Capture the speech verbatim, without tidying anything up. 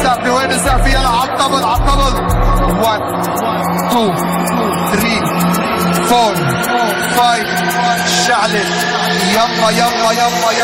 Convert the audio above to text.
الزعفي؟ وين الزعفي؟ يلا عالطبل عالطبل. واحد اثنين ثلاثة أربعة خمسة شعلت. يلا يلا يلا يلا.